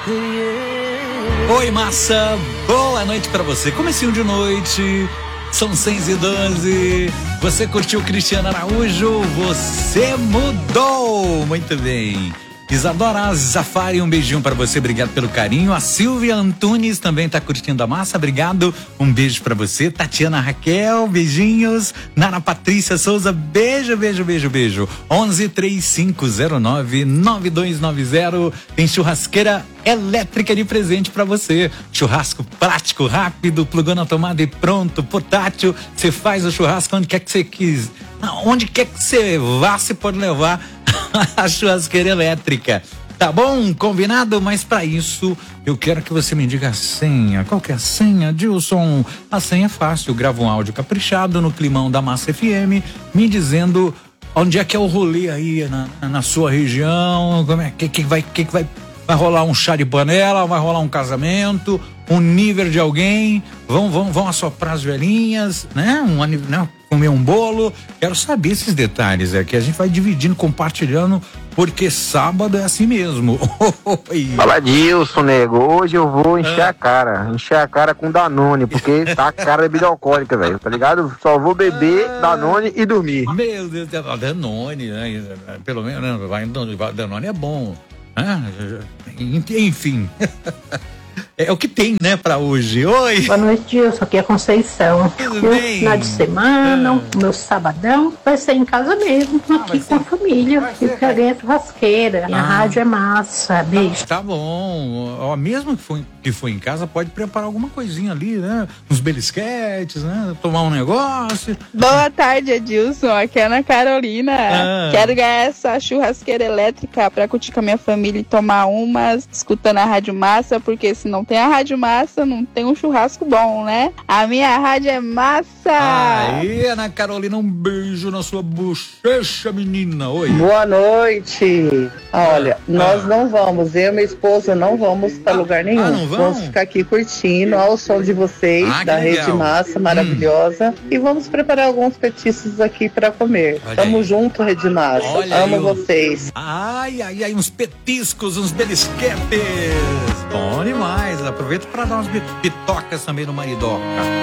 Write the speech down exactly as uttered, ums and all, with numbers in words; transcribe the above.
Oi, massa, boa noite pra você. Comecinho de noite, são seis e doze. Você curtiu Cristiano Araújo? Você mudou. Muito bem. Isadora Zafari, um beijinho pra você, obrigado pelo carinho. A Silvia Antunes também tá curtindo a massa, obrigado, um beijo pra você. Tatiana Raquel, beijinhos. Nara Patrícia Souza, beijo, beijo, beijo, beijo. onze, três cinco zero nove, nove dois nove zero. Tem churrasqueira elétrica de presente pra você. Churrasco prático, rápido, plugou na tomada e pronto, portátil. Você faz o churrasco onde quer que você quis. Onde quer que você vá, você pode levar a churrasqueira elétrica. Tá bom? Combinado? Mas pra isso, eu quero que você me diga a senha. Qual que é a senha, Dilson? A senha é fácil. Grava um áudio caprichado no climão da Massa F M, me dizendo onde é que é o rolê aí na, na sua região. Como é que, que vai, que, que vai, vai rolar um chá de panela, vai rolar um casamento, um nível de alguém, vão, vão, vão assoprar as velhinhas, né? Um né? Comer um bolo. Quero saber esses detalhes, é que a gente vai dividindo, compartilhando, porque sábado é assim mesmo. Fala, Dilson, nego, hoje eu vou encher ah. a cara, encher a cara com Danone, porque tá a cara de bebida alcoólica, velho, tá ligado? Só vou beber ah. Danone e dormir. Meu Deus, Danone, né? Pelo menos, Danone é bom, né? Enfim. É o que tem, né, pra hoje. Oi! Boa noite, Dilson. Aqui é a Conceição. Tudo meu bem? Final de semana, ah. o meu sabadão vai ser em casa mesmo, ah, aqui com ser... a família. E que alguém é churrasqueira. E ah. a rádio é massa. Beijo. Tá, tá bom. Ó, mesmo que for, que for em casa, pode preparar alguma coisinha ali, né? Uns belisquetes, né? Tomar um negócio. Boa tarde, Edilson. Aqui é a Ana Carolina. Ah. Quero ganhar essa churrasqueira elétrica pra curtir com a minha família e tomar umas, escutando a Rádio Massa, porque se não tem a Rádio Massa, não tem um churrasco bom, né? A minha rádio é massa! Aí, Ana Carolina, um beijo na sua bochecha, menina. Oi. Boa noite. Olha, ah. nós não vamos, eu e minha esposa não vamos pra lugar nenhum. Ah, não vamos? Vamos ficar aqui curtindo ao som de vocês, ah, da legal. Rede Massa, maravilhosa. Hum. E vamos preparar alguns petiscos aqui pra comer. Olha Tamo aí. junto, Rede Massa. Olha Amo eu... vocês. Ai, ai, ai, uns petiscos, uns belisquetes. Bom demais. Aproveita para dar umas pitocas também no maridoca.